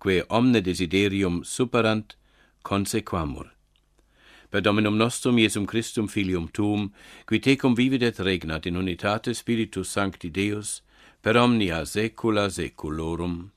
quae omne desiderium superant, consequamur. Per Dominum nostrum Iesum Christum Filium Tuum, qui tecum vivit et regnat in unitate Spiritus Sancti Deus, per omnia saecula saeculorum.